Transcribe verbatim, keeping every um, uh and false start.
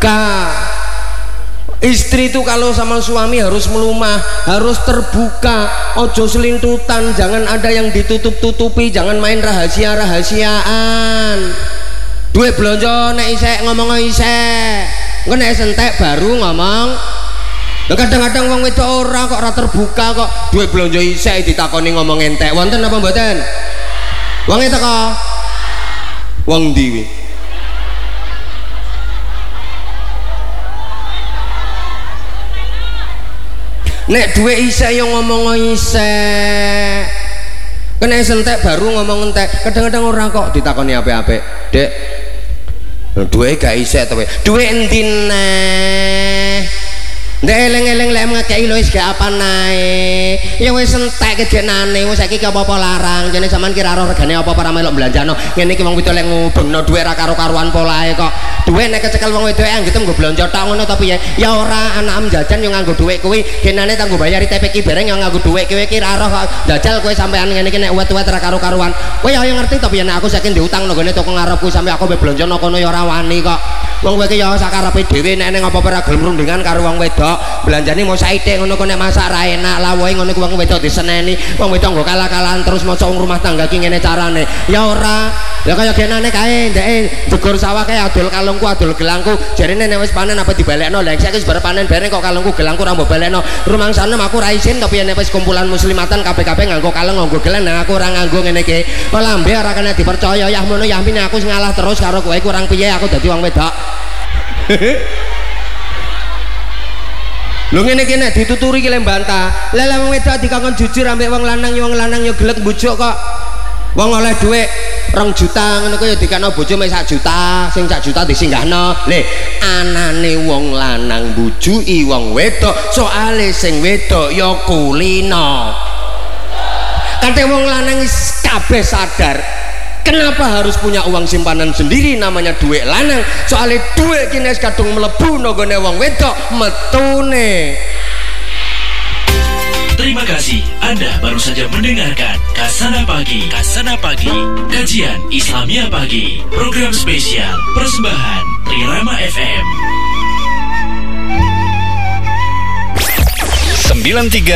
terbuka. Istri itu kalau sama suami harus melumah, harus terbuka, ojo selintutan, jangan ada yang ditutup-tutupi, jangan main rahasia-rahasiaan. Duit belanja nek isek ngomong isek, engko nek sentek baru ngomong. Lah kadang-kadang wong wedok ora kok ora terbuka kok, duit belanja isek ditakoni ngomong entek. Wonten apa mboten? Wong e teko. Wong ndi kuwi? Nek duwe isek yo ngomong isek, kena sentek baru ngomong entek. Kadang-kadang orang kok ditakoni apik-apik, Dek, duwe gak isek to? Duwe endi neh? Ndek eleng-eleng lek ngekeki lho wis gak apa nae. Ya wis entek kedenane, wis saiki ki apa-apa larang. Jane sampean kira ora regane apa-apa ra melok belanjano. Ngene iki wong wedok lek ngubengno dhuwit ra karo-karuan polae kok. Dhuwit nek kecekel wong wedok anggete nggo blonjo tok ngono to piye? Ya ora anak jajan yo nganggo dhuwit kuwi, genane tanggo bayari T P ki bareng yo nganggo dhuwit kowe ki ra roh kok. Jajal kowe sampean ngene iki nek uwet-uwet ra karo-karuan. Kowe ya ngerti to piye nek aku saiki diutang nang gone toko ngarepku sampe aku mbek blonjo nang kono yo ora wani kok. Wong kowe ki yo sakarepe dhewe nek ning apa-apa ra gelem rundingan karo wong wedok. Belanjane mau saithik ngono kok nek masak ra enak lawohe ngono ku wong wedok diseneni. Wong wedok nggo kalah-kalahan terus maca wong rumah tangga ki ngene carane. Ya ora. Ya kaya genane kae ndeke jegur sawah kae adol kalungku adol gelangku. Jarine nek wis panen apa dibalekno. Lah saiki wis bar panen bareng kok kalungku gelangku ra mbok balekno. Rumangsane aku ra isin tapi nek wis kumpulan muslimatan kabeh-kabeh nganggo kalung nganggo gelang nah aku ora nganggo ngene iki. Lambe ora kena dipercaya ya ngono ya mine aku ngalah terus karo kowe kurang piye aku dadi wong wedok. Lho ngene iki nek dituturi ki le bantah. Lah wong wedok dikongkon jujur ambek wong lanang wong lanang yo gelek mbujuk kok. Wong oleh dhuwit rong juta ngono ku ya dikano bojo mek sak juta, sing sak juta disinggahno. Le anane wong lanang mbujuki wong wedok, soale sing wedok ya kulino. Kate wong lanang kabeh sadar. Kenapa harus punya uang simpanan sendiri namanya duit lanang? Soalnya duit kini kadung melebu nogone wong wedok metune. Terima kasih Anda baru saja mendengarkan Kasana Pagi. Kasana Pagi, kajian Islamia Pagi, program spesial persembahan Trirama F M sembilan tiga